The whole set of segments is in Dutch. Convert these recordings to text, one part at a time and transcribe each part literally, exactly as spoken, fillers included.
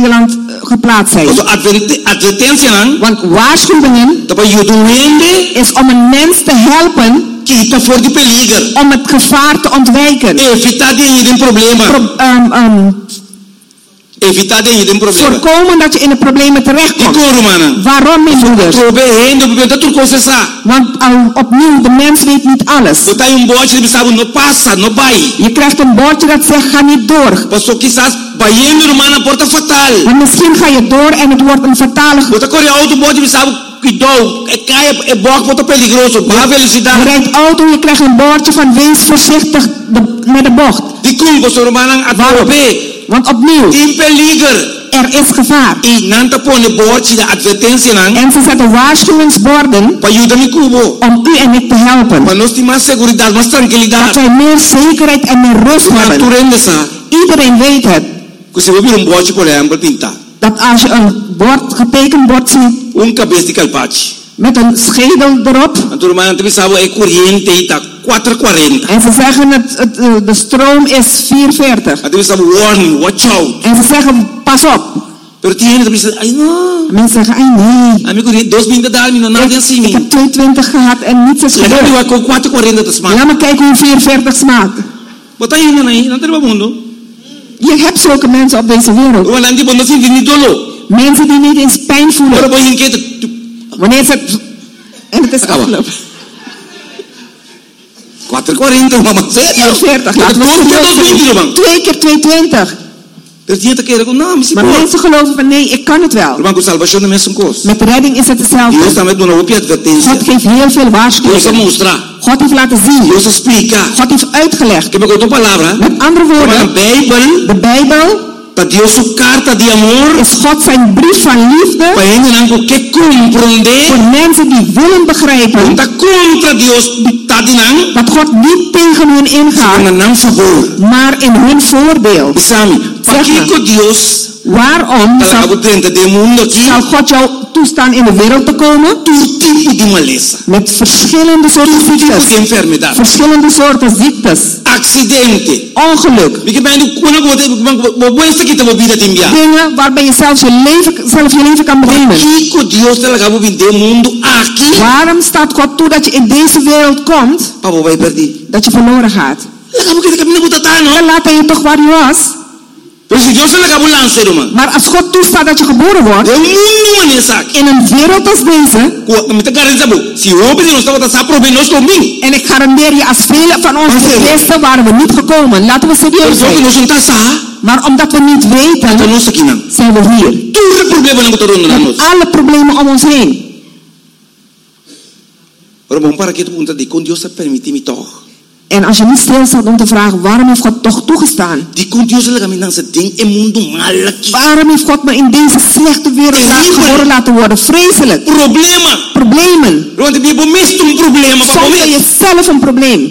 Nederland uh, geplaatst zijn. Want waarschuwingen is om een mens te helpen om het gevaar te ontwijken. Pro, um, um, Voorkomen dat je in de problemen terechtkomt. Waarom, mijn broeders? Want uh, opnieuw, de mens weet niet alles. Je krijgt een bordje dat zegt, ga niet door. Maar misschien ga je door en het wordt een fatale... Je rijdt auto, je krijgt een bordje van wees voorzichtig met de bocht. Waarom? Want opnieuw, er is gevaar. En ze zetten waarschuwingsborden om u en ik te helpen. Dat wij meer zekerheid en meer rust hebben. Iedereen weet het. Dat als je een bord, getekend bord ziet, met een schedel erop. En ze zeggen het, het, de stroom is vierenveertig. En ze zeggen pas op. Mensen zeggen, ai nee. Ik, ik heb tweeëntwintig gehad en niets is gebeurd. Laat me kijken hoe vierenveertig smaakt. Je hebt zulke mensen op deze wereld. Mensen die niet eens pijn voelen. Wanneer ze... En het is afgelopen. vierenveertig, laten we twee keer tweeëntwintig. Maar mensen geloven van nee, ik kan het wel. Met redding is het hetzelfde. God geeft heel veel waarschuwingen. God heeft laten zien. God heeft uitgelegd. Met andere woorden, de Bijbel is God zijn brief van liefde voor mensen die willen begrijpen dat God niet tegen hun ingaat, maar in hun voordeel. Zeg maar, waarom zal, zal God jou toestaan in de wereld te komen? Met verschillende soorten ziektes. Verschillende soorten ziektes. Ongeluk. Dingen waarbij je zelfs je leven, zelf je leven kan beginnen. Waarom staat God toe dat je in deze wereld komt? Dat je verloren gaat. Dan laat hij je toch waar je was. Maar als God toestaat dat je geboren wordt in een wereld als deze, en ik garandeer je, als velen van ons wisten, waren we niet gekomen. Laten we serieus zijn. Maar omdat we niet weten, zijn we hier. Met alle problemen om ons heen. En als je niet stilstaat om te vragen, waarom heeft God toch toegestaan? Waarom heeft God me in deze slechte wereld geboren laten worden? Vreselijk. Problemen. Soms ben je zelf een probleem.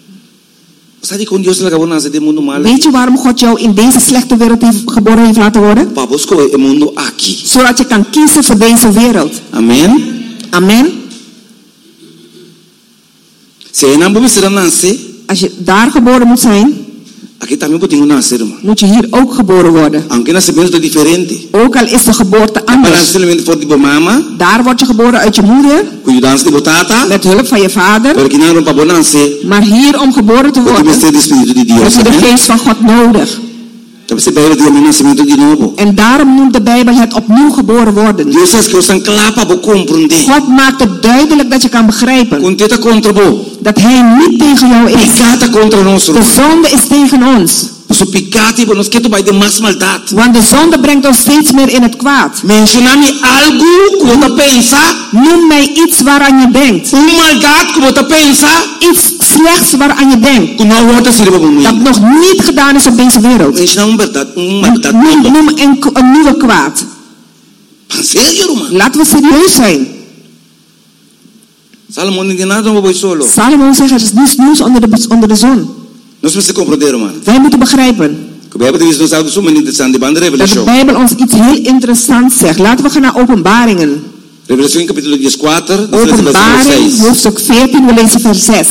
Weet je waarom God jou in deze slechte wereld heeft geboren heeft laten worden? Zodat je kan kiezen voor deze wereld. Amen. Amen. Als je daar geboren moet zijn, moet je hier ook geboren worden. Ook al is de geboorte anders. Daar word je geboren uit je moeder, met hulp van je vader. Maar hier om geboren te worden, heb je de geest van God nodig. En daarom noemt de Bijbel het opnieuw geboren worden. God maakt het duidelijk dat je kan begrijpen dat hij niet tegen jou is. De zonde is tegen ons. Want de zonde brengt ons steeds meer in het kwaad. Noem mij iets waaraan je denkt. Iets slechts waaraan je denkt. Dat nog niet gedaan is op deze wereld. Noem, noem een, een nieuwe kwaad. Laten we serieus zijn. Salomo zegt, er is niets nieuws onder de, onder de zon. Wij moeten begrijpen dat de Bijbel ons iets heel interessants zegt. Laten we gaan naar Openbaringen. Openbaring, hoofdstuk veertien, we lezen vers zes.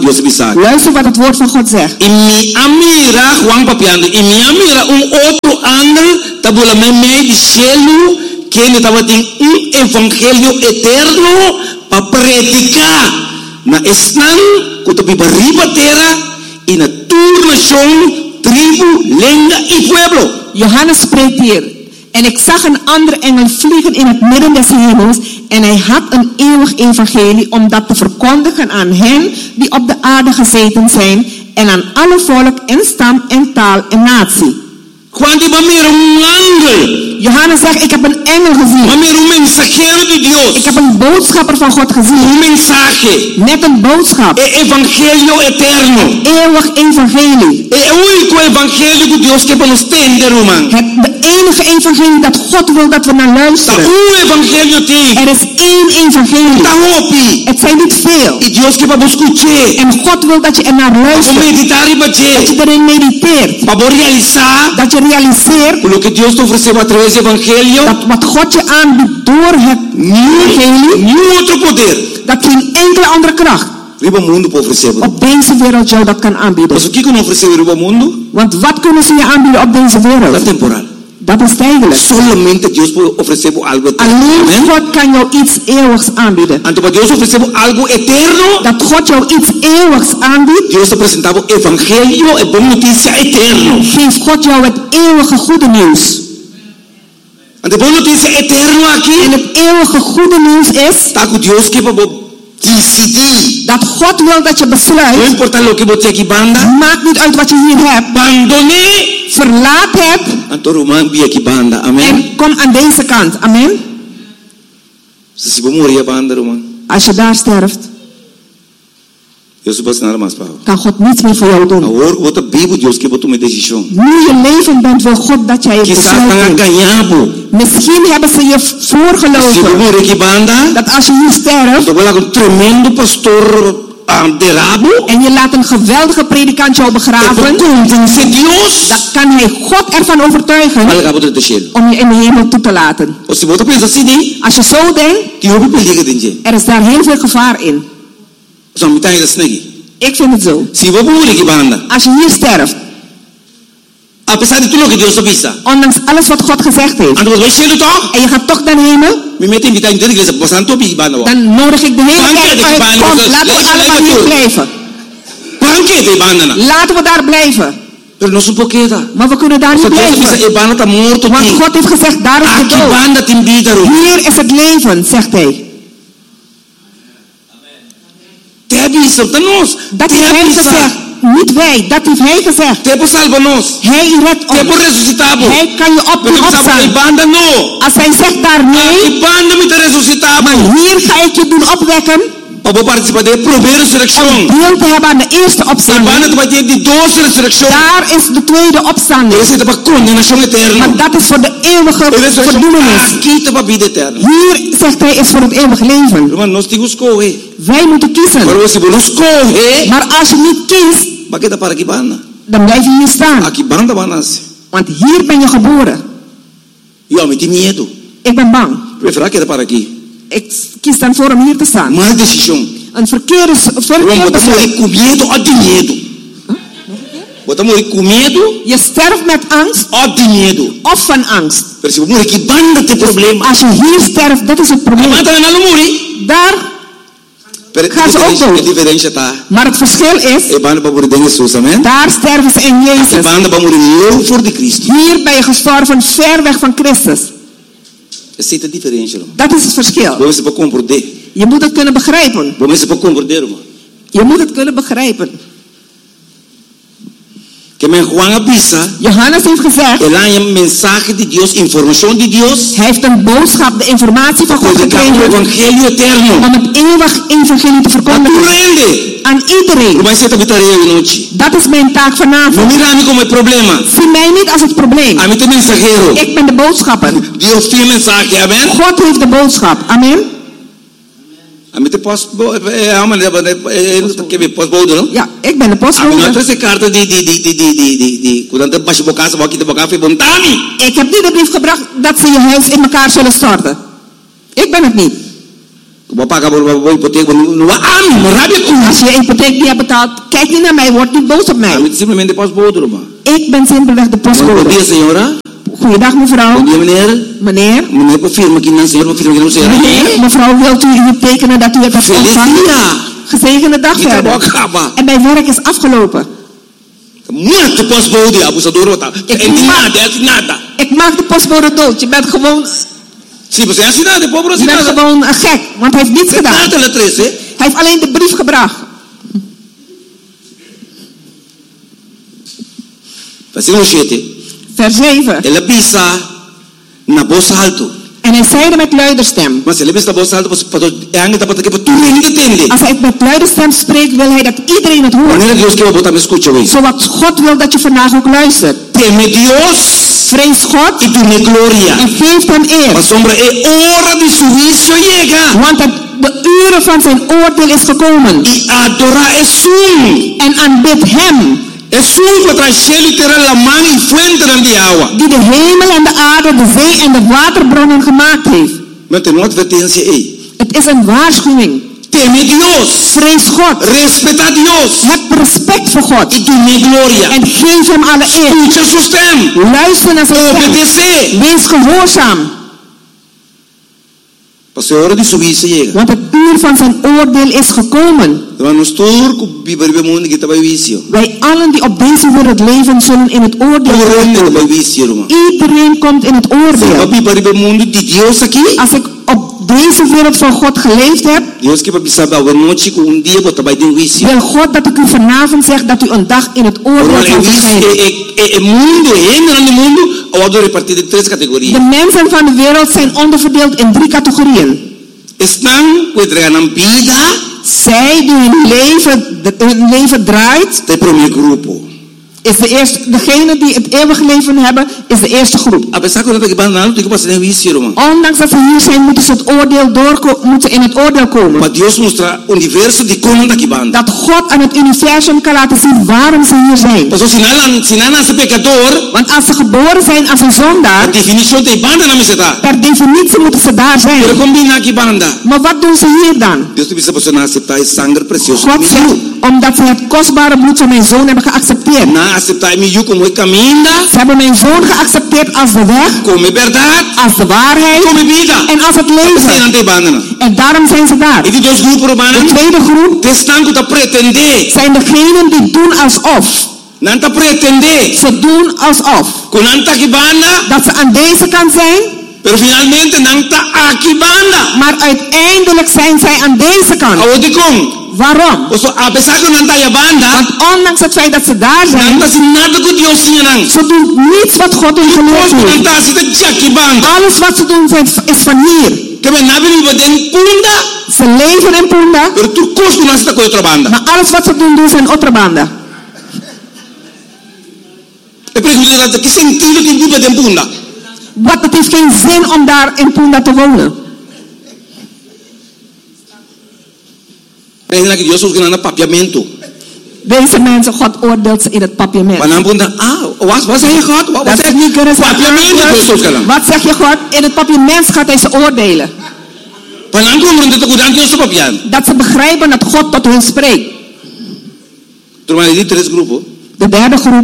Luister wat het woord van God zegt. andel, tabula meme di cielo, que ne tawating un evangelio eterno pa predicar na esnan kutabi bariba terra in a tour nation, tribu, lengua y pueblo. Johannes spreekt hier. En ik zag een andere engel vliegen in het midden des hemels. En hij had een eeuwig evangelie om dat te verkondigen aan hen die op de aarde gezeten zijn. En aan alle volk en stam en taal en natie. Johannes zegt, ik heb een engel gezien. Ik heb een boodschapper van God gezien. Met een boodschap. Evangelio eterno. Eeuwig evangelie. Het de enige evangelie dat God wil dat we naar luisteren. Er is één evangelie. Het zijn niet veel. En God wil dat je er naar luistert. Dat je erin mediteert. Dat je realiseert lo que Dios te ofrece a través del evangelio, dat wat God je aanbiedt door het evangelie, nieuw otro poder, dat geen enkele andere kracht op deze wereld jou dat kan aanbieden. Want wat kunnen ze je aanbieden op deze wereld? Dat is tijdelijk. Solamente Dios puede ofrecer algo eterno. Alleen God kan jou iets eeuwigs aanbieden. Ante Dios ofrecemos algo eterno. Dat God jou iets eeuwigs aanbiedt. Dios te presentaba evangelio, e buena noticia eterno. Geeft God jou het eeuwige goede nieuws. Ante buena noticia eterno aquí. En het eeuwige goede nieuws is dat Dios que decidir. Dat God wil dat je besluit. No importa lo que bote aquí banda. Maakt niet uit wat je hier hebt. Abandone. Verlaat het. En kom aan deze kant. Amen. Als je daar sterft, kan God niets meer voor jou doen. Nu je leven bent, wil God dat jij het besluit. Misschien hebben ze je voorgelogen dat als je hier sterft en je laat een geweldige predikant jou begraven, dan kan hij God ervan overtuigen om je in de hemel toe te laten. Als je zo denkt, er is daar heel veel gevaar in. Ik vind het zo. Als je hier sterft, ondanks alles wat God gezegd heeft, en je gaat toch naar de hemel, dan nodig ik de hele kerk uit. Kom, laten we allemaal hier blijven. Laten we daar blijven. Maar we kunnen daar niet blijven. Want God heeft gezegd, daar is de dood. Hier is het leven, zegt hij. Dat heeft hij gezegd. Niet wij, dat heeft hij gezegd. Hij redt ons. Hij kan je op en opstaan. Als hij zegt daar nee, maar hier ga ik je doen opwekken. Om deel te hebben aan de eerste opstanding. Daar is de tweede opstanding. Maar dat is voor de eeuwige verdoemenis. Hier, zegt hij, is voor het eeuwige leven. Wij moeten kiezen. Maar als je niet kiest, dan blijf je hier staan. Want hier ben je geboren. Ik ben bang. Ik kies dan voor om hier te staan. Een verkeerde besluit. Je sterft met angst of van angst. Dus als je hier sterft, dat is het probleem. Daar gaan ze ook dood. Maar het verschil is, daar sterven ze in Jezus. Hier ben je gestorven ver weg van Christus. Dat is het verschil. Je moet het kunnen begrijpen. Je moet het kunnen begrijpen. Johannes heeft gezegd, hij heeft een boodschap, de informatie van God gekregen om het eeuwig evangelie te verkondigen aan iedereen. Dat is mijn taak vanavond. Zie mij niet als het probleem. Ik ben de boodschapper. God heeft de boodschap. Amen. Ja, ik ben de postbode. Ik heb niet de brief gebracht dat ze je huis in elkaar zullen storten. Ik ben het niet. Als je je hypotheek niet hebt betaald, kijk niet naar mij, word niet boos op mij. Ik ben simpelweg de postbode. Goeiedag mevrouw. Bom dia, meneer. Meneer. Meneer, wat firma kinnan zeer, wat firma kinnan zeer. Meneer, mevrouw, wilt u hier tekenen dat u het hebt ontvangen? Gezegende dag verder. En mijn werk is afgelopen. Muito postbode, abusador, wat? Ik maak, ik maak de postbode dood. Je bent gewoon... Sim, você é assinado, pobre Je bent gewoon een gek, want hij heeft niets gedaan. Hij heeft alleen de brief gebracht. Versículo siete. Vers zeven. Ele pisa na voz alto. En hij zeide met luider stem. Mas ele pisa na voz alto, Als hij met luider stem spreekt, wil hij dat iedereen het hoort. Zodat God wil dat je vandaag ook luistert. Teme Dios. Vrees God. Y dale gloria. En geef hem eer. Mas hombre, é hora de su juicio llega. Want het, de uren van zijn oordeel is gekomen. Y adora es un. En aanbid hem. Es un que trae cielo y tierra, la man y fuente de agua. Die de hemel en de aarde, de zee en de waterbronnen gemaakt heeft. Met een advertentie é. Het is een waarschuwing. Teme Dios. Vrees God. Respeta Dios. Heb respect voor God. Y dale gloria. En geef hem alle eer. Escucha su stem. Luister naar zijn stem. Obedece. Wees gehoorzaam. Want het uur van zijn oordeel is gekomen. Wij allen die op deze wereld leven zullen in het oordeel komen. Iedereen komt in het oordeel. Als ik op deze wereld van God geleefd heb, wil God dat ik u vanavond zeg dat u een dag in het oordeel zal verschijnen. De mensen van de wereld zijn onderverdeeld in drie categorieën. Zij die hun leven, hun leven draait, is de eerste, degene die het eeuwige leven hebben, is de eerste groep. Ondanks dat ze hier zijn, moeten ze het oordeel doorko- moeten in het oordeel komen. Dat God aan het universum kan laten zien waarom ze hier zijn. Want als ze geboren zijn als een zondaar, per definitie moeten ze daar zijn. Maar wat doen ze hier dan? God zegt, omdat ze het kostbare bloed van mijn zoon hebben geaccepteerd. Ze hebben mijn zoon geaccepteerd als de weg, als de waarheid en als het leven. En daarom zijn ze daar. De tweede groep zijn degenen die doen alsof. Ze doen alsof. Dat ze aan deze kant zijn. Pero finalmente nanta aquí banda. Maar uiteindelijk zijn zij aan deze kant. Waarom? A pesar que nanta ya banda. Want ondanks het feit dat ze daar zijn, nanta sin nada que Dios señalan. Ze doen niets wat God hun geleerd heeft. Nanta si te jaki banda. Alles wat ze doen is van hier. Que me nabi ni den punda. Ze leven in punda. Pero tu costo no está con otra banda. Maar alles wat ze doen doen zijn otra banda. E pregunto dat que sentido que vive den punda. Wat, het heeft geen zin om daar in Punda te wonen. Deze mensen, God oordeelt ze in het papiament. Wat zeg je God? Wat zeg je? Wat zeg je God? In het papiament gaat hij ze oordelen. Dat ze begrijpen dat God tot hen spreekt. De derde groep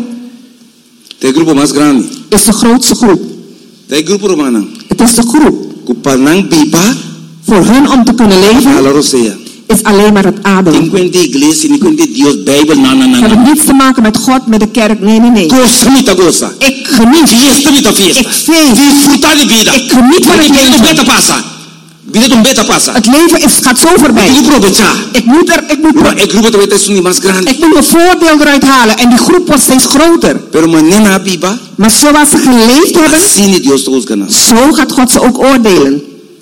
is de grootste groep. Het is de groep. Voor hen om te kunnen leven is alleen maar het ademen. Het heeft niets te maken met God, met de kerk. Nee, nee, nee. Ik geniet. Ik feest. Ik geniet van het leven. Het leven is, gaat zo voorbij. Ik moet er, ik moet, ik moet mijn voordeel eruit halen en die groep wordt steeds groter. Maar zoals ze geleefd hebben, zo gaat God ze ook oordelen.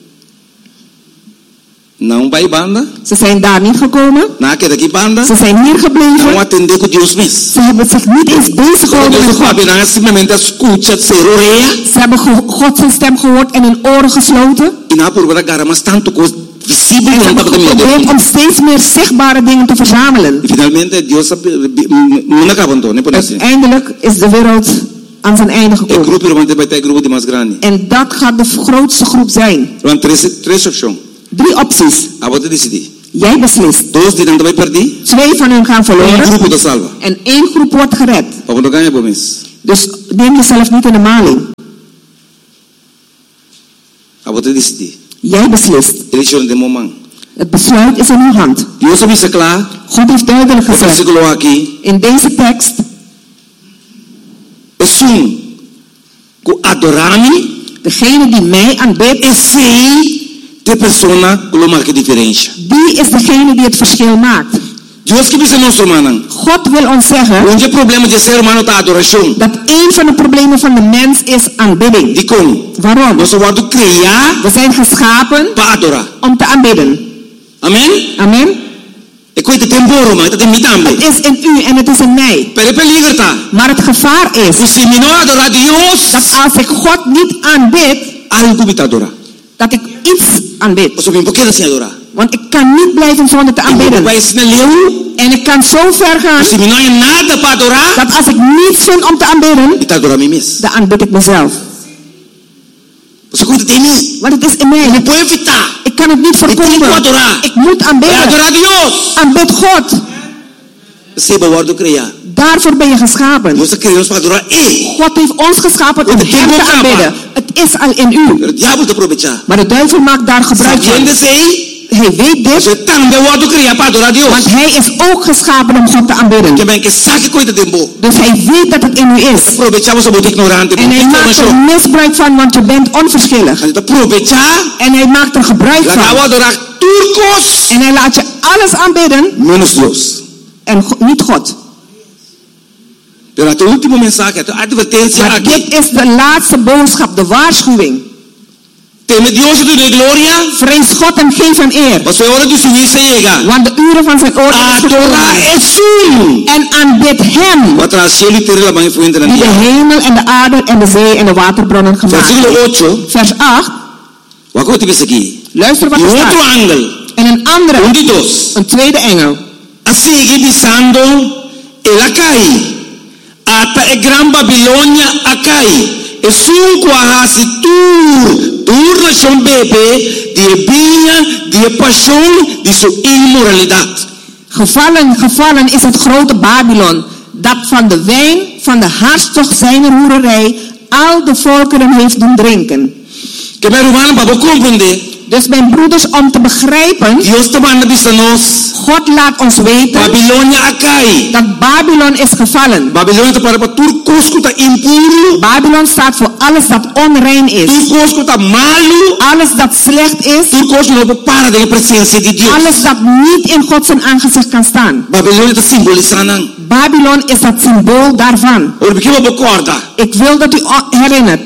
Ze zijn daar niet gekomen. Ze zijn hier gebleven. Ze hebben zich niet eens bezig gehouden met God. Ze hebben God zijn stem gehoord en hun oren gesloten. En hebben geprobeerd om steeds meer zichtbare dingen te verzamelen. Uiteindelijk is de wereld aan zijn einde gekomen. En dat gaat de grootste groep zijn. Drie opties. Jij beslist. Twee van hun gaan verloren. En één groep wordt gered. Dus neem jezelf niet in de maling. Wat is die? Jij beslist. Elección de moment. Het besluit is in uw hand. Dios avisa klaar. God heeft duidelijk gezegd. In deze tekst. Esum ku adorami. Degene die mij aanbidt. Esse de persona que lo marca diferencia. Die is degene die het verschil maakt. Dios que dice nosso humano. God wil ons zeggen. Onde problema de ser humano ta adoração. Dat een van de problemen van de mens is aanbidding. Die kom. Waarom? Nós worden criar. We zijn geschapen. Pa adorar. Om te aanbidden. Amen. Amen. Ik weet het tempo, maar het is niet aan mij. Het is in u en het is in mij. Maar het gevaar is. Dat als ik God niet aanbid. Dat ik iets aanbid. Want ik kan niet blijven zonder te aanbidden. En ik kan zo ver gaan. Dat als ik niets vind om te aanbidden. Dan aanbid ik mezelf. Want het is in mij. Ik kan het niet voorkomen. Ik moet aanbidden. Aanbid God. Daarvoor ben je geschapen. God heeft ons geschapen om hem te aanbidden. Het is al in u. Maar de duivel maakt daar gebruik van. Hij weet dit. Want hij is ook geschapen om God te aanbidden. Dus hij weet dat het in u is. En hij maakt er misbruik van, want je bent onverschillig. En hij maakt er gebruik van. En hij laat je alles aanbidden. En niet God. Maar dit is de laatste boodschap, de waarschuwing. Vrees God en geef hem eer. Want de uren van zijn oordeel is gekomen. En aanbid hem. Die de hemel en de aarde en de zee en de waterbronnen gemaakt heeft. Vers acht. Luister wat er staat. En een andere. Een tweede engel. Así pisando el acai. Ata e gran Babilonia acai. Es un quahasi tur. Tur nation bebe. Die binha. Die passion. Die su immoralidad. Gevallen, gevallen is het grote Babylon. Dat van de wijn, van de hartstocht zijner hoererij. Al de volkeren heeft doen drinken. Que me romanen babo comprende. Dus mijn broeders, om te begrijpen, God laat ons weten dat Babylon is gevallen. Babylon staat voor alles dat onrein is. Alles dat slecht is. Alles dat niet in Gods aangezicht kan staan. Babylon is het symbool daarvan. Ik wil dat u herinnert.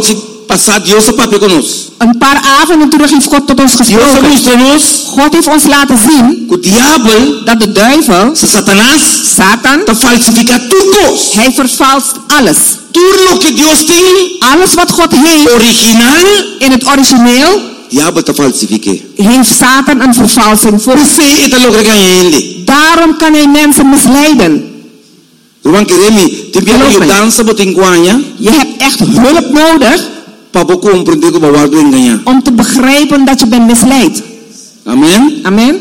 Een paar avonden terug heeft God tot ons gesproken. God heeft ons laten zien dat de duivel, Satan, hij vervalst alles. Alles wat God heeft, in het origineel, heeft Satan een vervalsing voor. Daarom kan hij mensen misleiden. Je hebt echt hulp nodig om te begrijpen dat je bent misleid. Amen. Amen.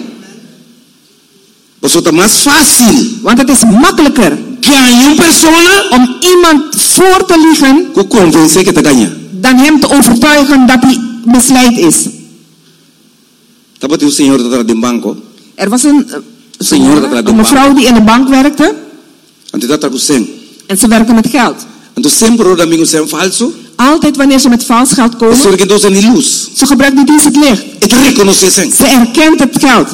Want het is makkelijker om iemand voor te liegen dan hem te overtuigen dat hij misleid is. Er was een, een mevrouw die in de bank werkte. En ze werkte met geld. Altijd wanneer ze met vals geld komen, ze gebruikt niet eens het licht. Ze herkent het geld.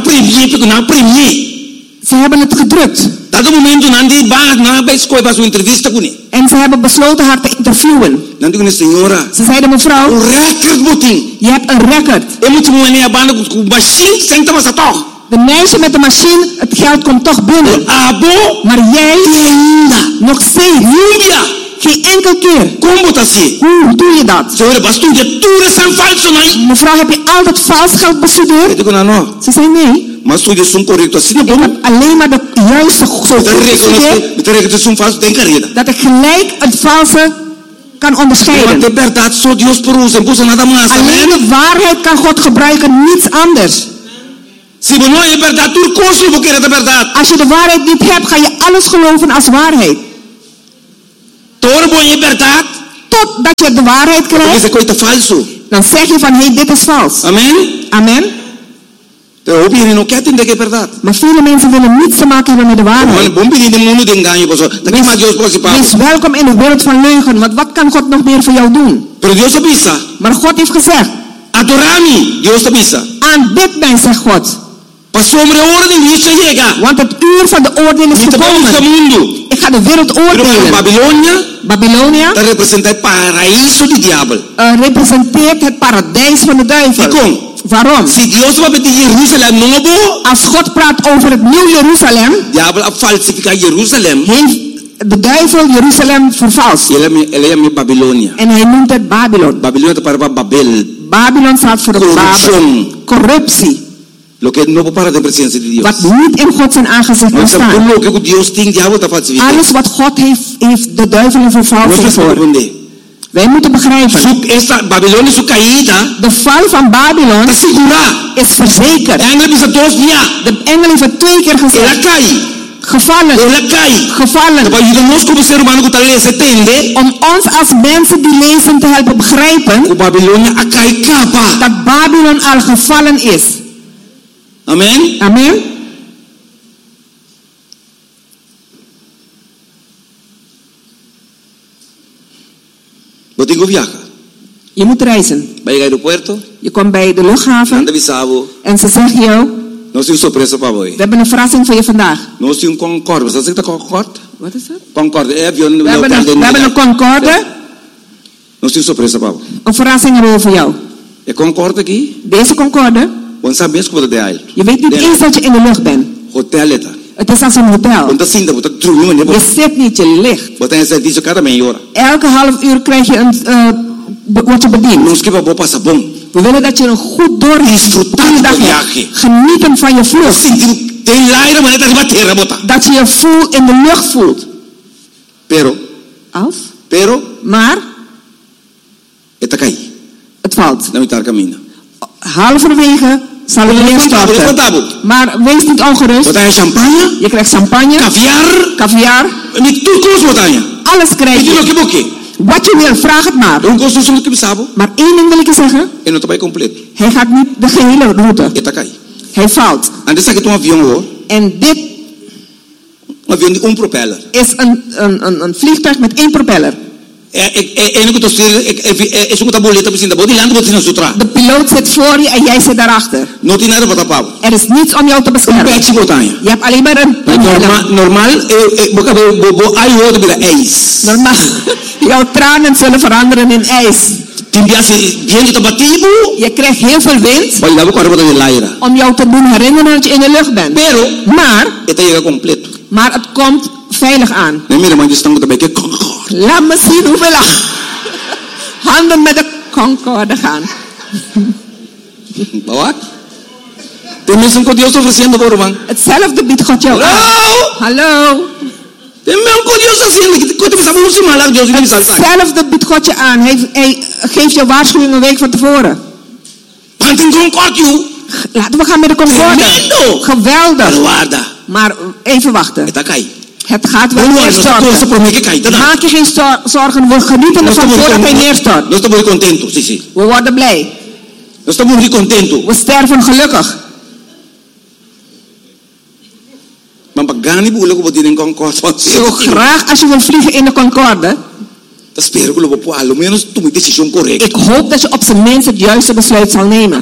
Ze hebben het gedrukt. En ze hebben besloten haar te interviewen. Ze zeiden, mevrouw, je hebt een record. De meisje met de machine, het geld komt toch binnen. Maar jij, nog steeds. Geen enkel keer. Hoe doe je dat? Mevrouw, heb je altijd vals geld bestudeerd? Ze zei nee. Ik heb alleen maar de juiste soort bestudeerd. Dat ik gelijk het valse kan onderscheiden. Alleen de waarheid kan God gebruiken, niets anders. Als je de waarheid niet hebt, ga je alles geloven als waarheid. Totdat je de waarheid krijgt, Dan zeg je van, hey, dit is vals. Amen. Amen. Maar vele mensen willen niets te maken hebben met de waarheid. Wees welkom in de wereld van leugen, want wat kan God nog meer voor jou doen? Maar God heeft gezegd, adorami, Dios te avisa. Aanbid mij, zegt God. Want het uur van de oordeel is gekomen. Ik ga de wereld oordelen. Babilonia, Babylonia representeert het paraíso di diablo. Uh, representeert het paradijs van de duivel. Waarom? Si Dios va a pedir Jerusalem nuevo, als God praat over het nieuw Jeruzalem, diablo ha falsificado Jerusalem. Heeft de duivel Jeruzalem vervalst. Babilonia. En hij noemt het Babylon. Babilonia para Babel. Babylon staat voor corruption. Corruptie. Lo que no para de presencia de Dios. Wat niet in God zijn aangezicht kan staan. Alles wat God heeft, heeft de duivel in vervalsing voor. Wij moeten begrijpen. De val van Babylon is verzekerd. De engel heeft het twee keer gezegd. Gevallen. Gevallen. Om ons als mensen die lezen te helpen begrijpen. Dat Babylon al gevallen is. Amen. Amen. Je moet reizen. Bij het aeropuerto. Je komt bij de luchthaven. En ze zeggen jou. No is een sorpresa para hoy. We hebben een verrassing voor je vandaag. No is een Concorde. Wat is dat Concorde? Wat is dat? Concorde. We hebben een, we hebben een Concorde. No is een sorpresa para. Een verrassing hebben we voor jou. E Concorde aqui? Deze Concorde. Je weet niet eens dat je in de lucht bent. Hotel het. Het is als een hotel. Je zit niet, je ligt. Elke half uur krijg je een, uh, word je bediend. We willen dat je een goed doorgaat. Genieten van je vlucht. Dat je je voelt in de lucht voelt. Pero. Als? Pero. Maar. Het valt. Halverwege zal het neerstorten. Maar wees niet ongerust. Je krijgt champagne. Caviar. Caviar. Alles krijg je. Wat je wil, vraag het maar. Maar één ding wil ik je zeggen. Hij gaat niet de gehele route. Hij valt. En dit is een, een, een, een vliegtuig met één propeller. De piloot zit voor je en jij zit daarachter. Er is niets om jou te beschermen. Je hebt alleen maar een... Normaal, normaal. Jouw tranen zullen veranderen in ijs. Je krijgt heel veel wind om jou te doen herinneren dat je in de lucht bent. Maar, maar het komt veilig aan. Laat me zien hoeveel handen met de Concorde gaan. Wat? Hetzelfde biedt God jou aan. Hallo. Hetzelfde biedt God je aan. Hij, hij geeft je waarschuwing een week van tevoren. Laten we gaan met de Concorde. Geweldig. Maar even wachten. Het gaat wel neerstorten. Maak je geen zorgen. We genieten ervan voordat hij neerstort. We worden blij. We sterven gelukkig. Zo graag als je wil vliegen in de Concorde. Ik hoop dat je op zijn minst het juiste besluit zal nemen.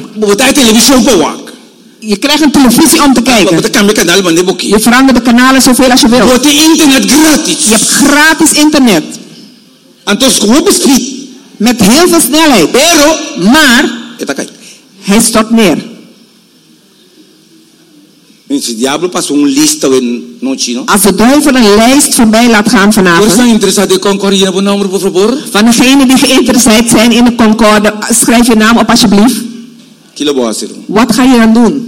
Je krijgt een televisie om te kijken. Je verandert de kanalen zoveel als je wil. Je hebt gratis internet. Met heel veel snelheid. Maar hij stort neer. Als de duivel een lijst voorbij laat gaan vanavond. Van degenen die geïnteresseerd zijn in de Concorde, schrijf je naam op alsjeblieft. Wat ga je dan doen?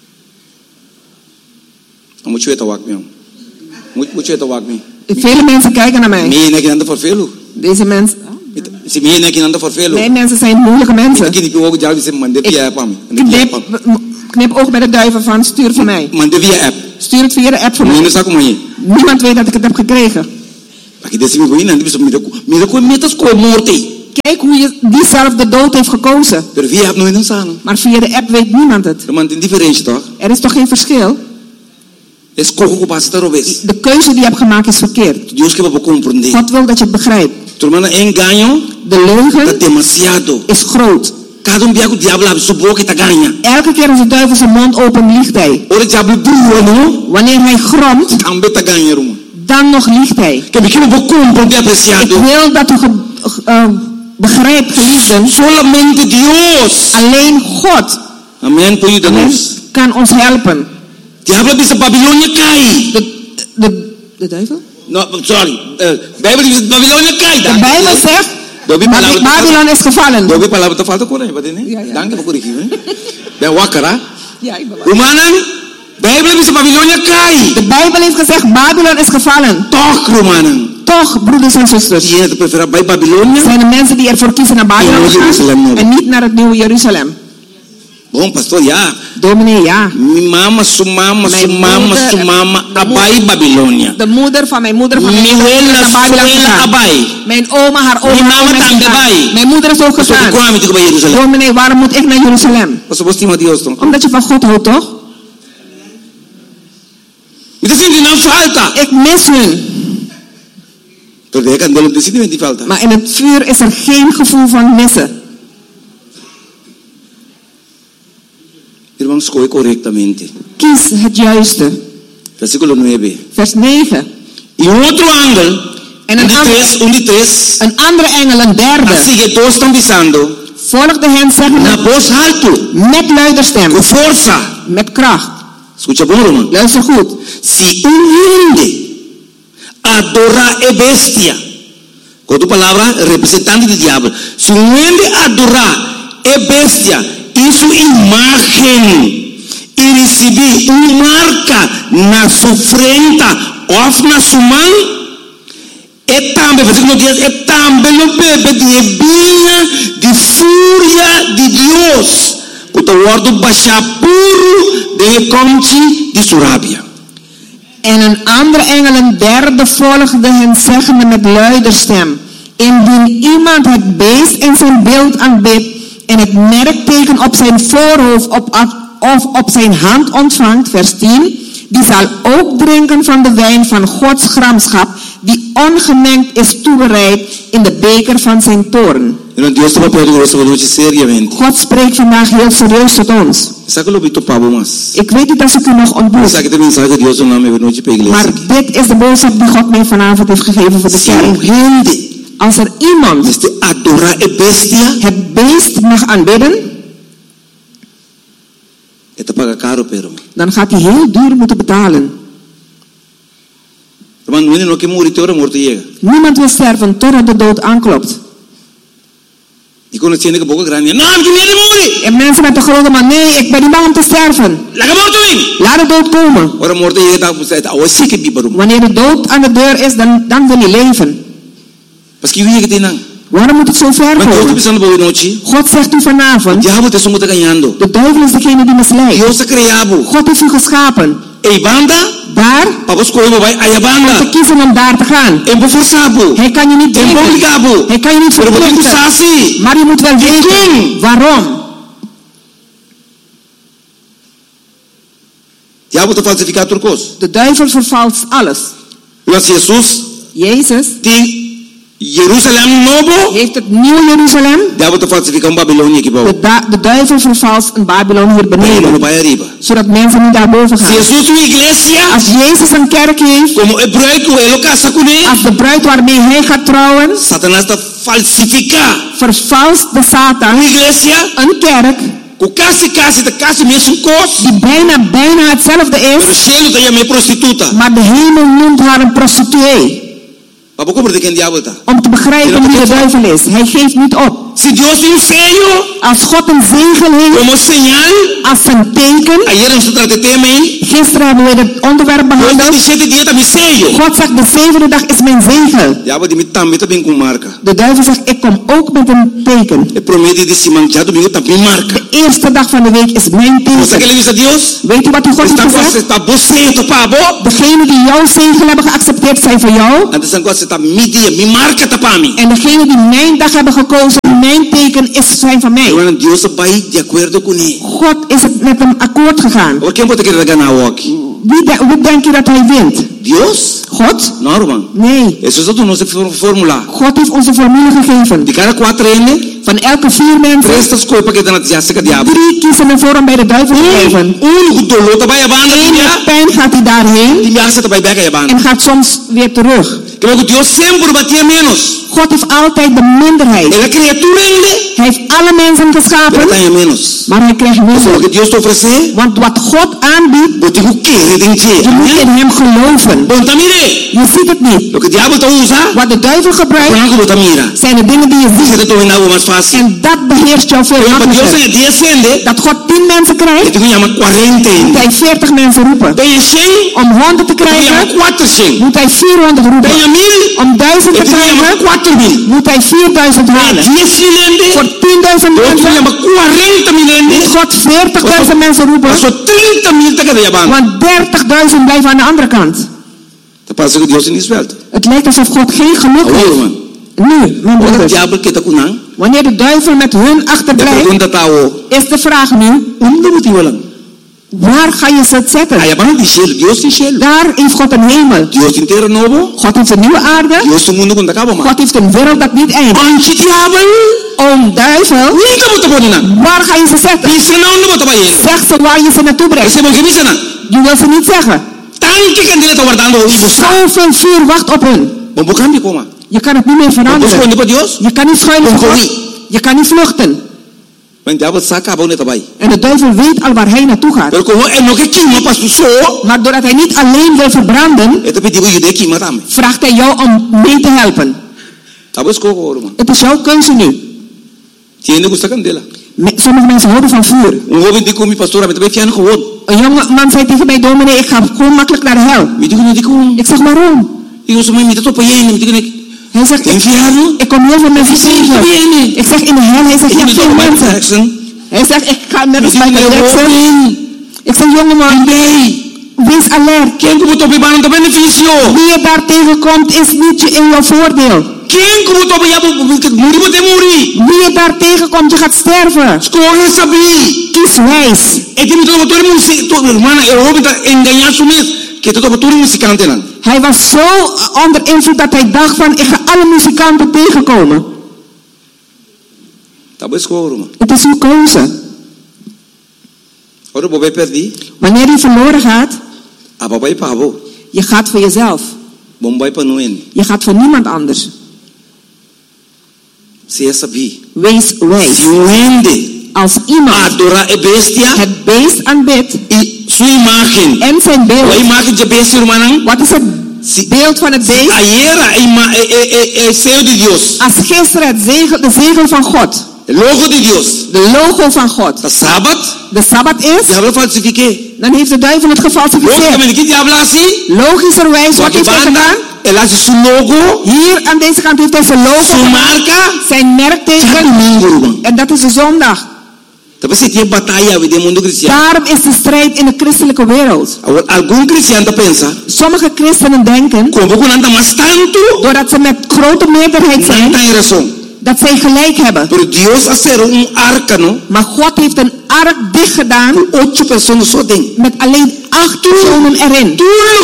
Vele mensen kijken naar mij. Deze mensen. Nee, mensen zijn moeilijke mensen. Ik knip, knip ook met de duivel van, stuur voor mij. Stuur het via de app voor mij. Niemand weet dat ik het heb gekregen. Kijk hoe je die zelf de dood heeft gekozen. Maar via de app weet niemand het. Er is toch geen verschil? De keuze die je hebt gemaakt is verkeerd. God wil dat je het begrijpt. De leugen is groot. Elke keer als de duivel zijn mond opent, liegt hij. Wanneer hij gromt, dan nog liegt hij. Ik wil dat u uh, begrijpt, geliefden. Alleen God Amen, kan ons helpen. Diablo bisa Babilonia kai. De, de, de duivel? No, sorry. De Bijbel is Babilonia kai. De Bijbel zegt Babylon is gevallen. Dobi palavra te falta correct, wat is het? Dank je voor corrigeren. Ben wakker, hè? Ja, ik ben wakker. Romanen, Bijbel is Babilonia kai. De Bijbel heeft gezegd Babylon is gevallen. Toch, Romanen. Toch, broeders en zusters. Die het prefereren bij Babylonia. Zijn de mensen die ervoor kiezen naar Babylon te gaan en niet naar het nieuwe Jeruzalem. Bom, pastor, ja. Dominee, ja. Mi mama, su mama, su mama, su mama, abai Babylonia. De moeder van mijn moeder van mijn moeder is naar Babylon gegaan. Mijn oma, haar oma, Mi mama tambe. Mijn moeder is ook gegaan. Dominee, waarom moet ik naar Jeruzalem? Omdat je van God houdt, toch? Ik mis hun. Maar in het vuur is er geen gevoel van missen. Irmãos, escolhe corretamente. Kies het juiste. Versículo nove. Vers negen. E um outro ángel. En een, um andere, tres, um de tres, een andere engel, een derde. Assim que todos estão pisando. Volgde hen zeggen. Na voz alto. Met luider stem. Com força. Met kracht. Escucha bom, irmão. Luister goed. Se um ende adorar a bestia. Com a palavra representante do diabo. Se um ende adorar a bestia. Isso imagem e receber uma marca na sua frente ou na sua mão é também, versículo dez, é também o bebê de ebinha de fúria de Deus que o ordo baixar puro de conchi de Surabia. En een andere engel, een derde, volgde hen zeggende met luider stem: indien iemand het beest in zijn beeld aanbidt en het merkteken op zijn voorhoofd op, of op zijn hand ontvangt, vers tien, die zal ook drinken van de wijn van Gods gramschap, die ongemengd is toebereid in de beker van zijn toorn. God spreekt vandaag heel serieus tot ons. Ik weet niet als ik u nog ontmoet. Maar dit is de boodschap die God mij vanavond heeft gegeven voor de kerk. Als er iemand het beest mag aanbidden, dan gaat hij heel duur moeten betalen. Niemand wil sterven totdat de dood aanklopt. En mensen met de grote man, nee, ik ben niet bang om te sterven. Laat de dood komen. Wanneer de dood aan de deur is, dan, dan wil je leven. Waarom moet het zo ver komen? God zegt u vanavond, de duivel is degene die misleidt. God heeft u geschapen. Daar, om te kiezen om daar te gaan. Hij kan je niet dwingen. Hij kan je niet verplichten. Maar je moet wel weten waarom. De duivel vervalst alles. Jezus Jeruzalem novo heeft het nieuwe Jeruzalem. De, da, de duivel vervalst een Babylon hier beneden, zodat mensen niet daarboven gaan. Als Jezus een kerk heeft, als de bruid waarmee hij gaat trouwen, vervalst de Satan een kerk die bijna, bijna hetzelfde is, maar de hemel noemt haar een prostituee. Om te begrijpen wie de duivel is. Hij geeft niet op. Si Dios tiene un sello, als God een zegel heeft, como señal, als een teken. Ayer nosotros tratamos Gisteren hebben we het onderwerp behandeld. God zegt de zevende dag is mijn zegel. De duivel zegt ik kom ook met een teken. De eerste dag van de week is mijn teken. Weet u wat u God heeft gezegd? Degenen die jouw zegel hebben geaccepteerd zijn voor jou. En degenen die mijn dag hebben gekozen, mijn teken is zijn van mij. God is het met hem akkoord gegaan. Wie, de, wie denk je dat hij wint? Dios? God? No, hermano. Nee. Eso es nuestra fórmula. God heeft onze formule gegeven. De cada cuatro ene, van elke vier mensen, drie kiezen ervoor om bij de duivel te blijven. Eén pijn gaat hij daarheen en gaat soms weer terug. God heeft altijd de minderheid. Hij heeft alle mensen geschapen, maar hij krijgt minder. Want wat God aanbiedt, je moet in hem geloven. Je ziet het niet. Wat de duivel gebruikt, zijn de dingen die je ziet. En dat beheerst jou veel makkelijker. Dat God tien mensen krijgt, moet hij veertig mensen roepen. Om honderd te krijgen, moet hij vierhonderd roepen. Om duizend te krijgen, moet hij vierduizend halen. Voor tienduizend mensen moet God veertigduizend mensen roepen. Want dertigduizend blijven aan de andere kant. Het lijkt alsof God geen geluk heeft. Nu, mijn broeders, wanneer de duivel met hun achterblijft, is de vraag nu, waar ga je ze zetten? Daar heeft God een hemel. God heeft een nieuwe aarde. God heeft een wereld dat niet eindigt. Om duivel, waar ga je ze zetten? Zeg ze waar je ze naartoe brengt. Je wil ze niet zeggen. Zoveel vuur wacht op hun. Je kan het niet meer veranderen. Je kan niet schuilen voor God. Je kan niet vluchten. En de duivel weet al waar hij naartoe gaat. Maar doordat hij niet alleen wil verbranden, vraagt hij jou om mee te helpen. Het is jouw keuze nu. Sommige mensen houden van vuur. Een jonge man zei tegen mij, dominee, ik ga gewoon makkelijk naar de hel. Ik zeg, waarom? Hij zegt, ik, ik kom heel veel mensen tegen. Ik zeg, in de hel. Hij zegt, ja, veel mensen. Hij zegt, ik ga net als Michael Jackson. Ik zeg, jongeman, wees alert. Wie je daar tegenkomt, is niet in jouw voordeel. Wie je daar tegenkomt, je gaat sterven. Kies wijs. Hij was zo onder invloed dat hij dacht van, ik ga alle muzikanten tegenkomen. Het is uw keuze. Wanneer je verloren gaat, je gaat voor jezelf. Je gaat voor niemand anders. Wees wijs. Als iemand het beest aanbidt en zijn beeld. Wat is het beeld van het beest? Als gisteren het zegel, de zegel van God. De logo van God. De Sabbat is. Dan heeft de duivel het gefalsificeerd. Logischerwijs, wat heeft hij gedaan? Hier aan deze kant heeft hij zijn logo, zijn merkteken. En dat is de zondag. Daarom is de strijd in de christelijke wereld. Sommige christenen denken, doordat ze met grote meerderheid zijn, dat zij gelijk hebben. Maar God heeft een ark dicht gedaan met alleen acht personen erin.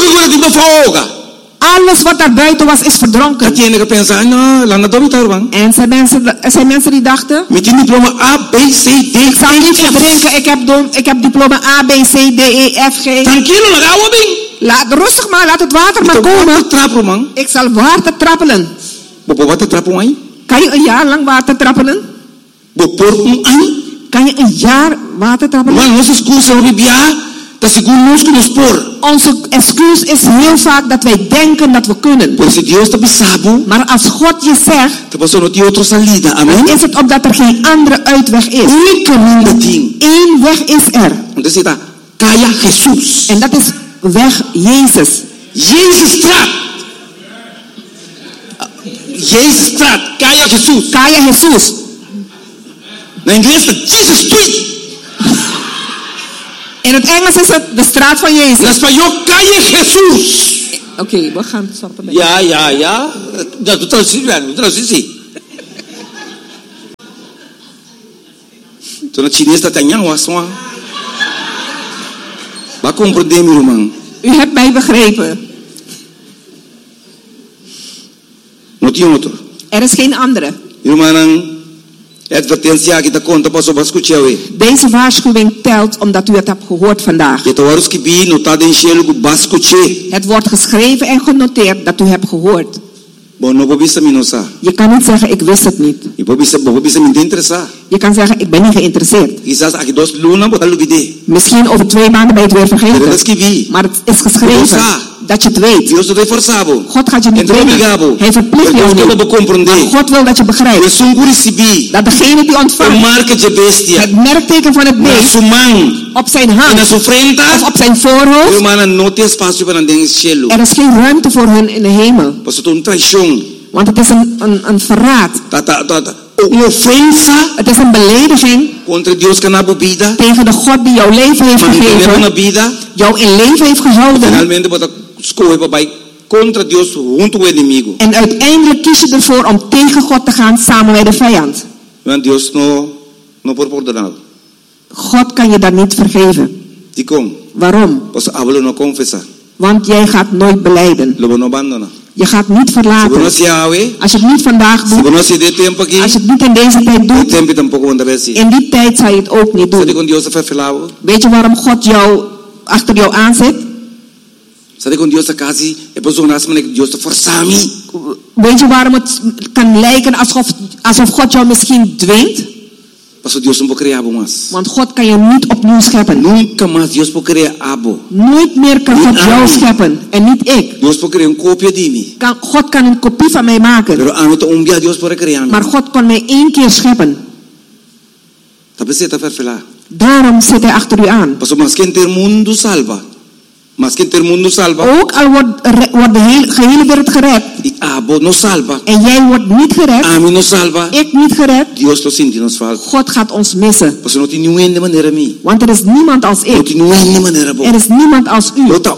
Alles wat daar buiten was, is verdronken. En zijn mensen, er zijn mensen die dachten, ik zal niet verdrinken, ik heb, do, ik heb diploma A, B, C, D, E, F, G. Laat, rustig maar, laat het water maar komen. Ik zal water trappelen. Kan je een jaar lang water trappelen? Kan je een jaar water trappelen? onze excuus is heel vaak dat wij denken dat we kunnen. Por si Dios te bisabo. Maar als God je zegt, te pasó no tiene otra salida. Amen. Is het opdat er geen andere uitweg is. Eén weg is er. Entonces está Kaya Jesús. En dat is weg Jezus. Jezus straat. Jezus straat. Kaya Jesús. Kaya Jesús. In Engels Jesus Street. In het Engels is het de straat van Jezus. In Español Calle Jesús. Oké, okay, we gaan stoppen bij. Ja, ja, ja. Dat doet het zien, dat is het. Toen het Chinees dat aan jou was, man. Wat comprende me, man? U hebt mij begrepen. Not otro. Er is geen andere. Deze waarschuwing telt omdat u het hebt gehoord vandaag. Het wordt geschreven en genoteerd dat u hebt gehoord. Je kan niet zeggen ik wist het niet. Je kan zeggen ik ben niet geïnteresseerd. Misschien over twee maanden ben je het weer vergeten. Maar het is geschreven dat je het weet. God gaat je niet dwingen. Hij verplicht je niet. Maar God wil dat je begrijpt dat degene die ontvangt het merkteken van het beest op zijn hand of op zijn voorhoofd, er is geen ruimte voor hun in de hemel. Want het is een, een, een verraad. Het is een belediging tegen de God die jouw leven heeft gegeven, jou in leven heeft gehouden. En uiteindelijk kies je ervoor om tegen God te gaan samen met de vijand. God kan je dat niet vergeven. Waarom? Want jij gaat nooit belijden. Je gaat niet verlaten. Als je het niet vandaag doet, als je het niet in deze tijd doet, in die tijd zal je het ook niet doen. Weet je waarom God jou achter jou aanzet? Weet je waarom het kan lijken alsof, alsof God jou misschien dwingt? Want God kan je niet opnieuw scheppen. Nooit meer kan God jou scheppen en niet ik. Kan, God kan een kopie van mij maken. Maar God kon mij één keer scheppen. Daarom zit hij achter u aan. Ook al wordt, wordt de hele, gehele wereld gered. En jij wordt niet gered. Ik niet gered. God gaat ons missen. Want er is niemand als ik. Er is niemand als u. U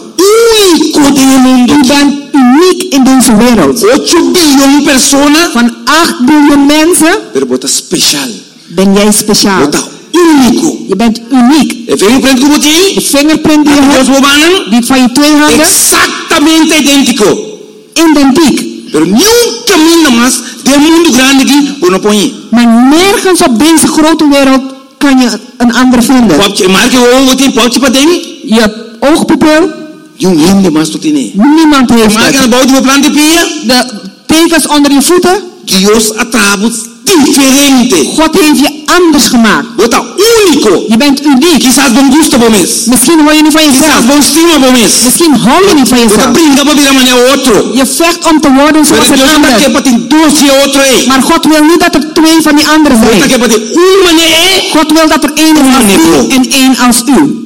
bent uniek in deze wereld. Van acht biljoen mensen ben jij speciaal. Je bent uniek. De fingerprint die je hebt, die van je twee handen, exactamente identico. Identiek. Pero nunca más del mundo grande aquí uno pone. Maar nergens op deze grote wereld kan je een andere vinden. Je oogpupil. Niemand heeft het. De tekens onder je voeten. Dios atrapos diferente. God heeft je anders gemaakt. Único. Je bent uniek. Quizás bon gusto pomes. Misschien hou je niet van jezelf. Quizás bon estima pomes. Misschien hou je niet van jezelf. Je vecht om te worden zoals een ander. Maar God wil niet dat er twee van die anderen zijn. God wil dat er één is als u en één als u.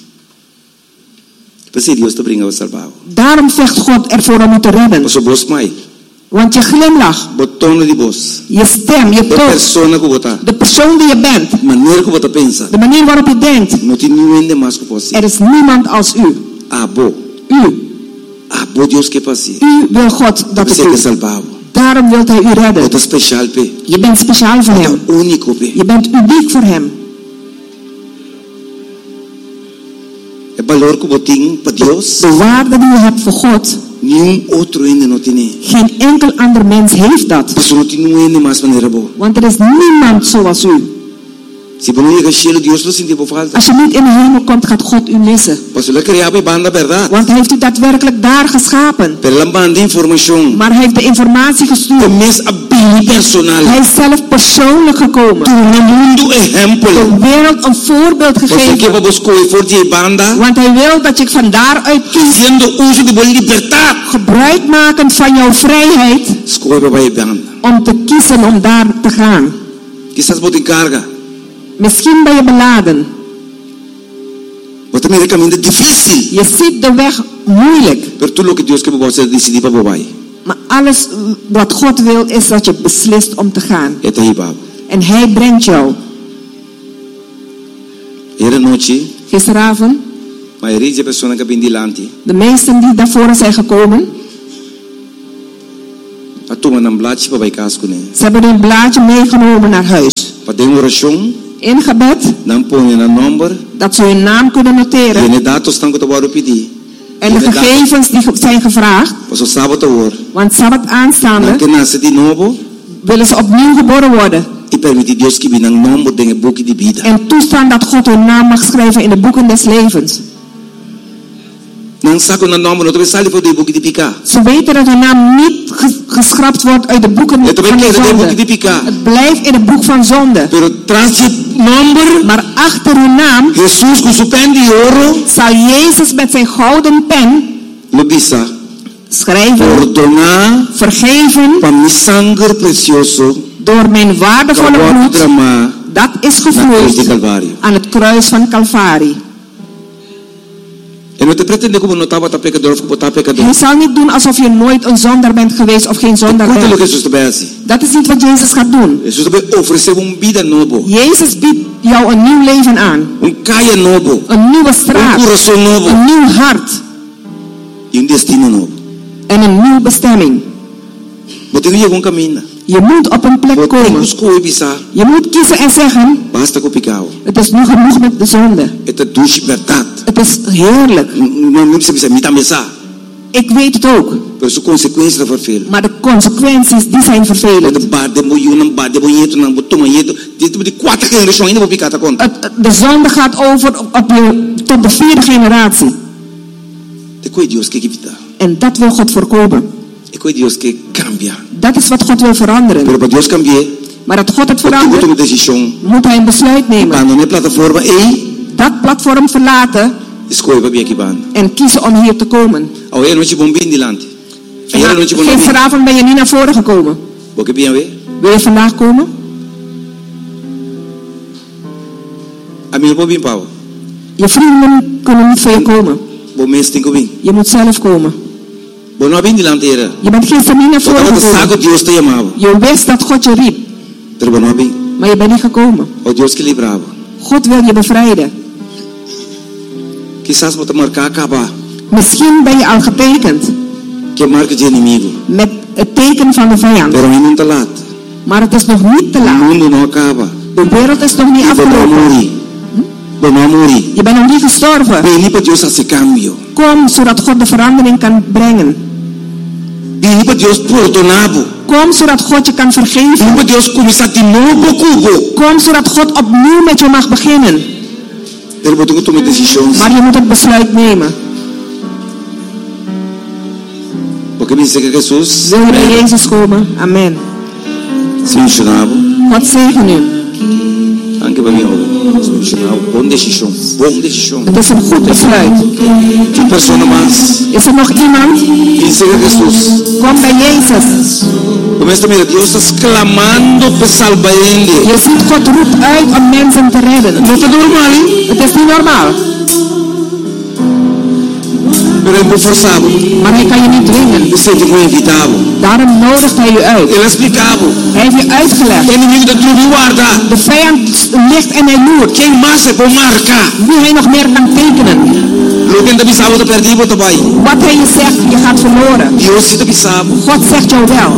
Daarom vecht God ervoor om u te redden. Want je glimlach, je stem, je toon, de persoon die je bent, de manier waarop je denkt, er is niemand als u. U. U wil God dat het doet. Daarom wil hij u redden. Je bent speciaal voor hem. Je bent uniek voor hem. De waarde die je hebt voor God, geen enkel ander mens heeft dat. Want er is niemand zoals u. Als je niet in de hemel komt, gaat God u missen. Want hij heeft u daadwerkelijk daar geschapen. Maar hij heeft de informatie gestuurd. Hij is zelf persoonlijk gekomen. De wereld een voorbeeld gegeven. Want hij wil dat je van daaruit kiest. Gebruik maken van jouw vrijheid. Om te kiezen om daar te gaan. Misschien ben je beladen. Je ziet de weg moeilijk. Maar alles wat God wil is dat je beslist om te gaan. En hij brengt jou. Gisteravond. De meesten die daarvoor zijn gekomen. Ze hebben een blaadje meegenomen naar huis. In gebed. Dat ze hun naam kunnen noteren. En de gegevens die zijn gevraagd. Want Sabbat aanstaande. Willen ze opnieuw geboren worden. En toestaan dat God hun naam mag schrijven in de boeken des levens. Ze weten dat hun naam niet geschrapt wordt uit de boeken van de zonde. Het blijft in het boek van zonde. Maar achter hun naam zal Jezus met zijn gouden pen schrijven, vergeven door mijn waardevolle bloed dat is gevloeid aan het kruis van Calvari. Hij zal niet doen alsof je nooit een zondaar bent geweest of geen zondaar bent. Dat is niet wat Jezus gaat doen. Jezus biedt jou een nieuw leven aan. Een nieuwe straat. Een nieuw hart. En een nieuwe bestemming. Je moet op een plek komen. Je moet kiezen en zeggen: het is nu genoeg met de zonde. Het is heerlijk. Ik weet het ook. Maar de consequenties die zijn vervelend. Het, de zonde gaat over op je, tot de vierde generatie. En dat wil God voorkomen. Dat is wat God wil veranderen. Maar dat God het verandert, moet hij een besluit nemen. Dat platform verlaten en kiezen om hier te komen. Gisteravond ben je niet naar voren gekomen. Wil je vandaag komen? Je vrienden kunnen niet voor je komen. Je moet zelf komen. Je bent gisteren niet naar voren gekomen. Je wist dat God je riep. Maar je bent niet gekomen. God wil je bevrijden. Misschien ben je al getekend met het teken van de vijand. Maar het is nog niet te laat. De wereld is nog niet afgelopen. Je bent nog niet gestorven. Kom zodat God de verandering kan brengen. Kom zodat God je kan vergeven. Kom zodat God opnieuw met je mag beginnen. Maar je moet het besluit nemen. Wil je bij Jezus komen? Amen. God zegen u. Het is een goed besluit. Is er nog iemand? Kom bij Jezus. Je ziet God roept uit om mensen te redden. Het is niet normaal. Maar hij kan je niet dwingen. Daarom nodigt hij je uit. Hij heeft je uitgelegd. De vijand ligt en hij loert. Wie hij nog meer kan tekenen. Wat hij je zegt, je gaat verloren. God zegt jou wel.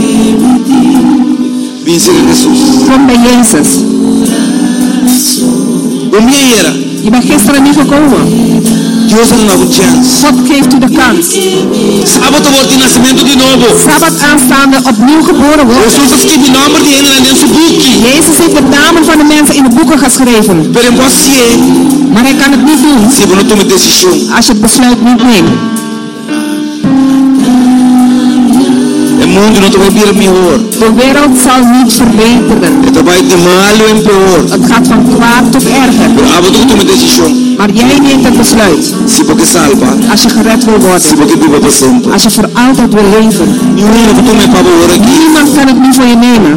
Kom bij Jezus. Je bent gisteren niet gekomen. God geeft u de kans. Sabbat aanstaande opnieuw geboren worden. Jezus heeft de namen van de mensen in de boeken geschreven. Maar hij kan het niet doen als je het besluit niet neemt. mundo não vai vir melhor. De wereld zal niet verbeteren. Het vai de mal en pior. Het gaat van kwaad tot erger. Pero abo tu toma decisão. Maar jij neemt het besluit. Se porque salva. Als je gered wil worden. Se porque vive para sempre. Als je voor altijd wil leven. Niemand kan toma para agora aqui. Niemand kan het nu voor je nemen.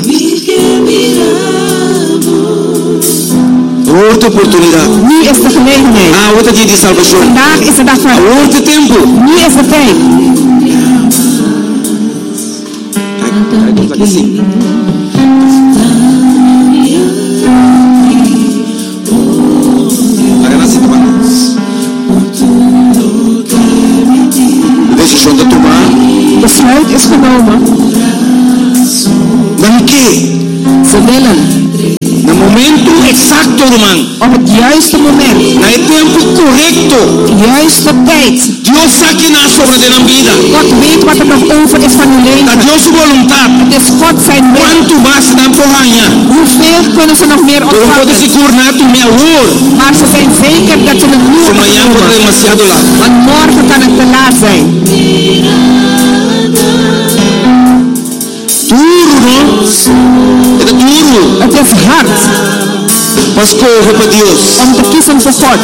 Outra oportunidade. Nu is de gelegenheid. Ah, outra dia de salvação. Vandaag is de dag van. Outro tempo. Nu is de tijd. Decisão de tomar. Besluit is genomen. Dan que? Ze willen. No momento exacto, irmão. Op het juiste moment. No tempo correto. Juiste tijd. Deus sabe na sobre de na vida. God weet wat er nog over is van uw leven. Dat Deus sua vontade. Het is God zijn wil. Quanto mais dan porranha. Hoeveel kunnen ze nog meer ontvangen? Pode se curnar tu meu amor. Maar ze zijn zeker dat ze het nu amanhã pode demasiado lá. Want morgen kan het te laat zijn. Duro, é duro. Het is hard. Mas corre para Deus. Om te kiezen voor God.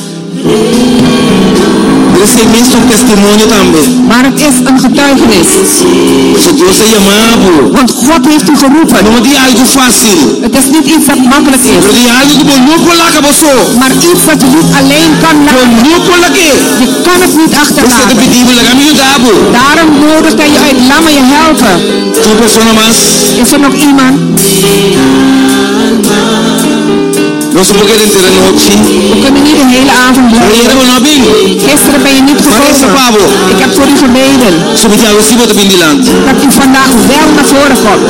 Er is imenso um testemunho também. Maar het is een getuigenis. Porque Deus é chamado. Want God heeft u geroepen. Não é algo fácil. Het is niet iets dat makkelijk is. Mas é algo que não coloca você. Maar iets dat je niet alleen kan laten. Não coloca. Je kan het niet achterlaten. Você deve pedir para me ajudar. Daarom nodigt hij je uit. Laat me je helpen. Uma pessoa mais. Is er nog iemand? Nós vamos querer ter a noite. We kunnen niet de hele avond blijven. Gisteren ben je niet gekomen. Ik heb voor u gebeden. Dat u vandaag wel naar voren komt.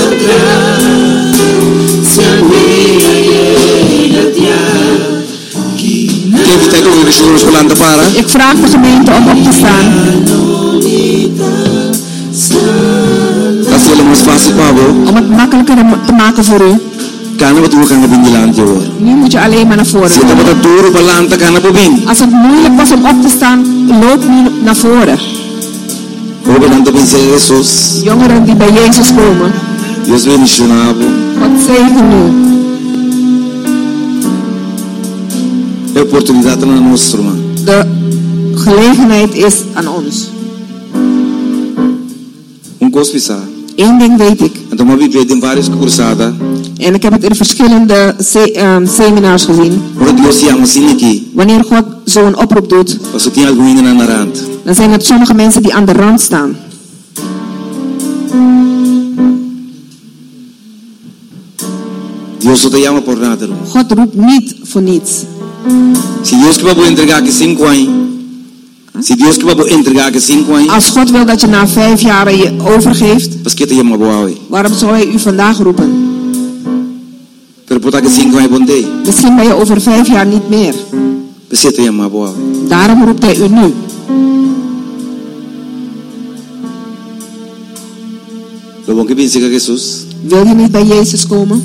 Ik vraag de gemeente om op te staan. Om het makkelijker te maken voor u. Karena waktu kan nggak bindilan jawab. Nu moet je alleen maar naar voren. Zitten we dat door op land kan nggak bin. Als het moeilijk was om op te staan, loop nu naar voren. We hebben dan de Jezus. Jongeren die bij Jezus komen. Jezus wil missionabo. God zegen nu. De opportuniteit aan ons, man. De gelegenheid is aan ons. Um cospisa. Eén ding weet ik. En dan hebben we in various cursadas. En ik heb het in verschillende se um, seminars gezien. Wanneer God zo'n oproep doet, dan zijn het sommige mensen die aan de rand staan. God roept niet voor niets. Als God wil dat je na vijf jaar je overgeeft, waarom zou hij u vandaag roepen? Misschien ben je over vijf jaar niet meer. Daarom roept hij u nu. Wil je niet bij Jezus komen?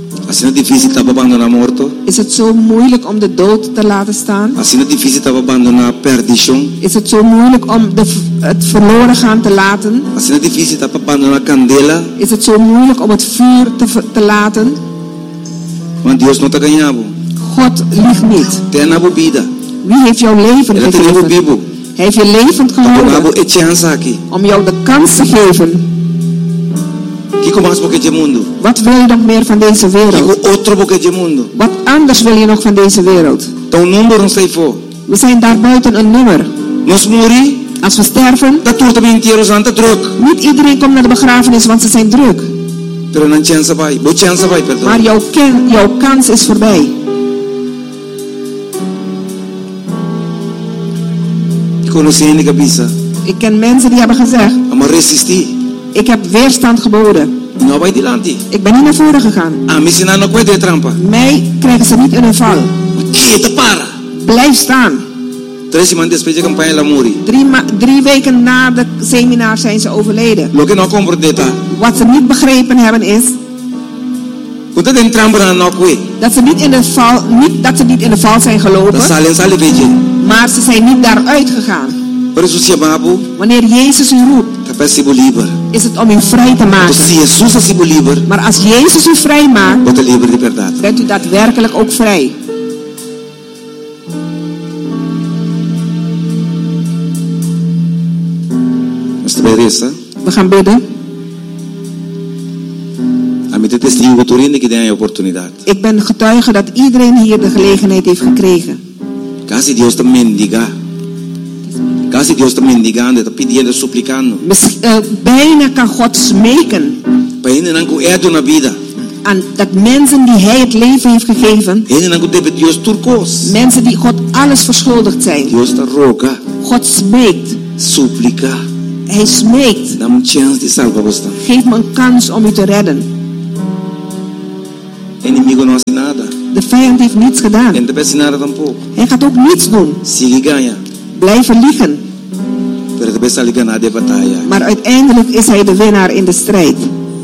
Is het zo moeilijk om de dood te laten staan? Is het zo moeilijk om de, het verloren gaan te laten? Is het zo moeilijk om het vuur te, te laten? Want Deus não está ganhando. God liegt niet. Wie heeft jouw leven gegeven? Hij heeft je levend gehouden om jou de kans te geven. Wat wil je nog meer van deze wereld? Wat anders wil je nog van deze wereld? We zijn daar buiten een nummer. Als we sterven, niet iedereen komt naar de begrafenis, want ze zijn druk. Maar jouw, ken, jouw kans is voorbij. Ik ken mensen die hebben gezegd: ik heb weerstand geboden. Ik ben niet naar voren gegaan. Mij krijgen ze niet in een val. Blijf staan. Drie, drie weken na het seminar zijn ze overleden. Wat ze niet begrepen hebben is dat ze niet in de val, niet, dat ze niet in de val zijn gelopen, maar ze zijn niet daaruit gegaan. Wanneer Jezus u roept, is het om u vrij te maken. Maar als Jezus u vrij maakt, bent u daadwerkelijk ook vrij. We gaan bidden. Ik ben getuige dat iedereen hier de gelegenheid heeft gekregen. Casi Dios te mendiga. Casi Dios te mendigando, te pidiendo, suplicando. Uh, bijna kan God smeken. Aan dat mensen die Hij het leven heeft gegeven, mensen die God alles verschuldigd zijn, God smeekt. Suplica. Hij smeekt. Geef me een kans om u te redden. De vijand heeft niets gedaan. Hij gaat ook niets doen. Blijven liegen. Maar uiteindelijk is hij de winnaar in de strijd.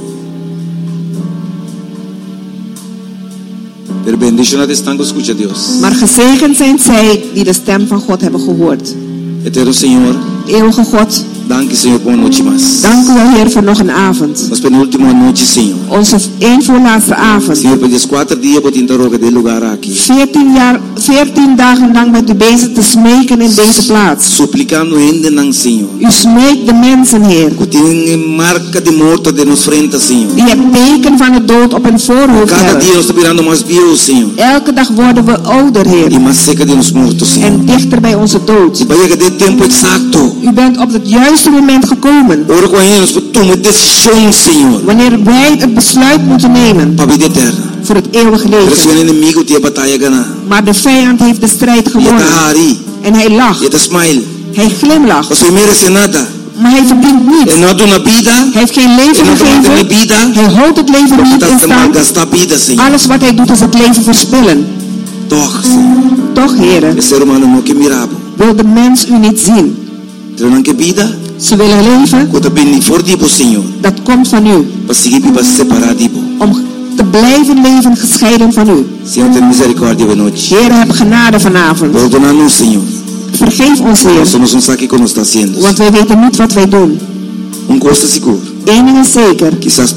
Maar gezegend zijn zij die de stem van God hebben gehoord. Eeuwige God. Dank u, Senhor, por uma noite mais. Dank u wel, Heer, voor nog een avond. Onze penúltima noite, Senhor. Onze één voorlaatste avond. Senhor, por esses quatro dias por tentar rogar de lugar aqui. Veertien jaar, veertien dagen lang bent u bezig te smeken in deze plaats. Suplicando ainda não, Senhor. U smeekt de mensen, Heer. Que tem marca de morte de nos frente, Senhor. Die het teken van de dood op hun voorhoofd Cada hebben. dia nós estamos virando mais viejos, Senhor. Elke dag worden we ouder, Heer. E mais cerca de nos mortos, Senhor. En dichter bij onze dood. E vai chegar de tempo exacto. U bent op het juiste moment gekomen. Ora com eles, toma decisão, Senhor. Wanneer wij het besluit moeten nemen. Para a vida eterna. Voor het eeuwige leven. Inimigo tinha batalha ganhar. Maar de vijand heeft de strijd gewonnen. En hij lacht. Hij glimlacht. Você merece nada. Maar hij verdient niets. Hij heeft geen leven gegeven. Hij houdt het leven niet in stand. Alles wat hij doet is het leven verspillen. Toch, Toch, Heere, wil de mens u niet zien. Ze willen leven. Dat komt van u. Om te blijven leven gescheiden van u. Heer, heb genade vanavond. Vergeef ons, Heer. Want wij weten niet wat wij doen. Eén ding is zeker.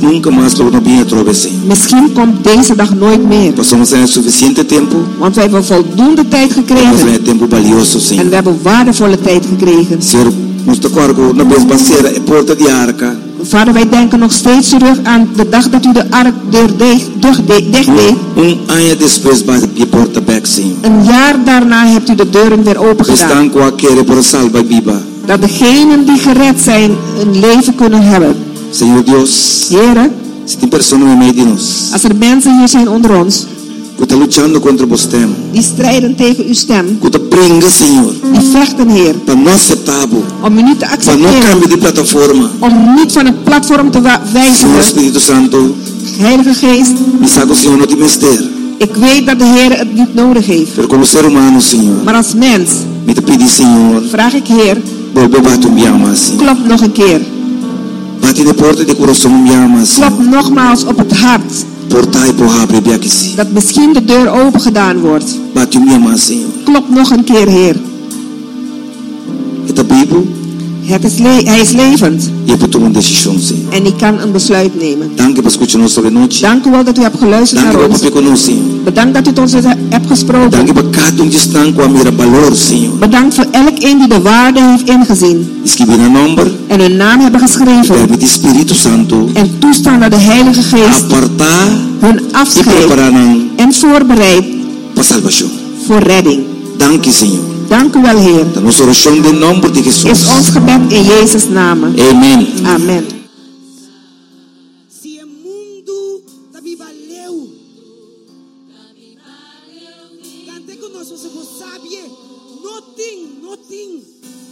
Misschien komt deze dag nooit meer. Want wij hebben voldoende tijd gekregen. En we hebben waardevolle tijd gekregen. Vader, wij denken nog steeds terug aan de dag dat u de ark dicht deed. Een jaar daarna hebt u de deuren weer open gedaan. Dat degenen die gered zijn een leven kunnen hebben. Senhor Deus, Heere, als er mensen hier zijn onder ons die strijden tegen uw stem, die vechten, Heer, om u niet te accepteren, om niet van het platform te wijzigen. Heilige Geest, ik weet dat de Heer het niet nodig heeft. Maar als mens vraag ik, Heer, klop nog een keer. Klop nogmaals op het hart. Dat misschien de deur open gedaan wordt. Klop nog een keer, Heer. Het is le- hij is levend. En ik kan een besluit nemen. Dank u wel dat u hebt geluisterd naar ons. Bedankt dat u tot ons hebt gesproken. Bedankt voor elk een die de waarde heeft ingezien. En hun naam hebben geschreven. En toestaan dat de Heilige Geest hun afscheidt en voorbereidt voor redding. Dank u, Senhor. Dank u wel, Heer. Is ons gebed in Jezus' naam. Amen. Amen. Se o mundo também valeu. Cante conosco, você sabe. Nothing, nothing.